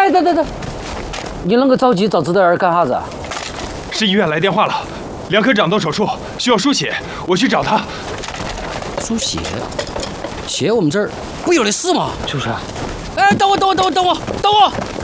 哎，等，你那么着急找指导员干啥子啊？ 是医院来电话了，梁科长动手术需要输血，我去找他。 输血？血我们这儿不有的是吗？ 就是啊。 哎，等我！